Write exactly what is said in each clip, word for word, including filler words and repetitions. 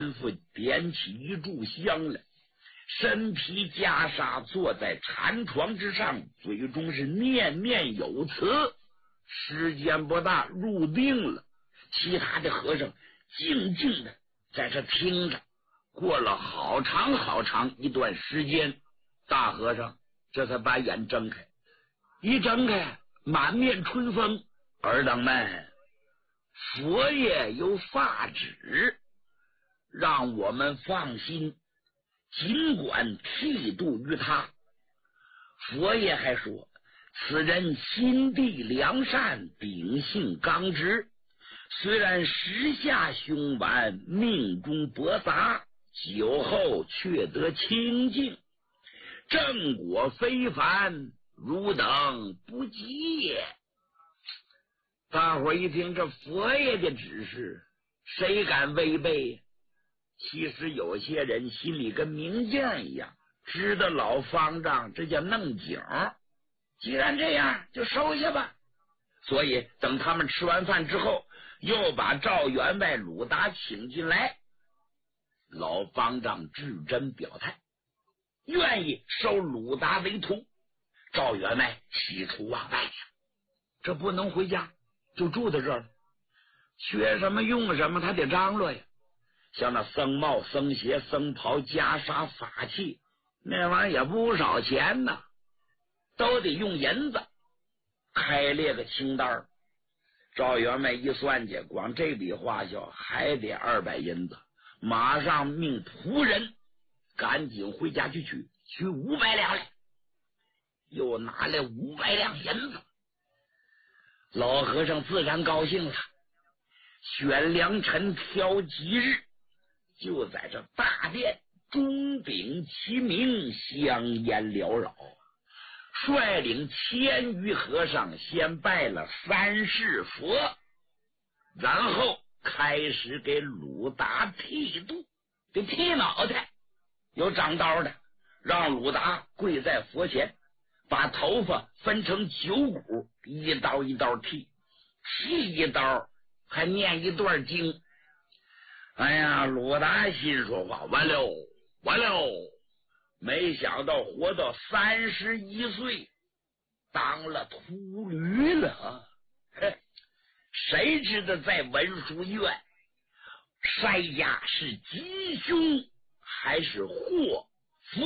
父点起一炷香来，身披袈裟，坐在禅床之上，嘴中是念念有词。时间不大，入定了。其他的和尚静静的在这听着。过了好长好长一段时间，大和尚这才把眼睁开，一睁开，满面春风。尔等们，佛爷有法旨，让我们放心，尽管剃度于他。佛爷还说，此人心地良善，秉性刚直，虽然时下凶顽，命中驳杂，酒后却得清净，正果非凡，汝等不及也。大伙一听这佛爷的指示，谁敢违背？其实有些人心里跟明镜一样，知道老方丈这叫弄景，既然这样就收下吧。所以等他们吃完饭之后，又把赵员外鲁达请进来。老方丈至真表态，愿意收鲁达为徒。赵员外喜出望外呀，这不能回家，就住在这儿了，缺什么用什么，他得张罗呀。像那僧帽、僧鞋、僧袍、袈裟、法器，那玩意儿也不少钱呢，都得用银子开列个清单。赵员外一算计，光这笔花销还得二百银子，马上命仆人赶紧回家去取，取五百两来，又拿来五百两银子。老和尚自然高兴了，选良辰挑吉日，就在这大殿钟鼎齐鸣，香烟缭绕，率领千余和尚先拜了三世佛，然后开始给鲁达剃度。这剃脑袋有长刀的，让鲁达跪在佛前，把头发分成九股，一刀一刀剃，剃一刀还念一段经。哎呀，鲁达心说话，完了完了，没想到活到三十一岁当了秃驴了。嘿，谁知道在文殊院筛家是吉凶还是祸福。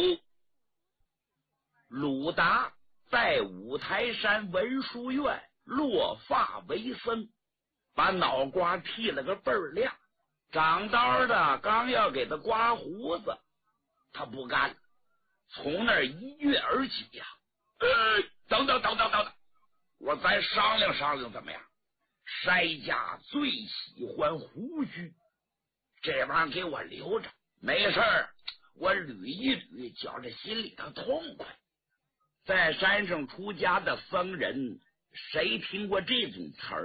鲁达在五台山文殊院落发为僧，把脑瓜剃了个倍儿亮，长刀的刚要给他刮胡子，他不干了，从那儿一跃而起呀、啊呃！等等等等等等，我咱商量商量怎么样？筛家最喜欢胡须，这玩意儿给我留着，没事儿，我捋一捋，觉着心里头痛快。在山上出家的僧人，谁听过这种词儿？